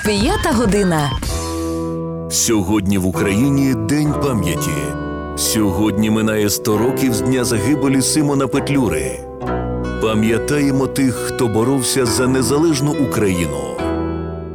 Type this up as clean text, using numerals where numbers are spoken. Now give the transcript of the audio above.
5 година. Сьогодні в Україні День пам'яті. Сьогодні минає 100 років з дня загибелі Симона Петлюри. Пам'ятаємо тих, хто боровся за незалежну Україну.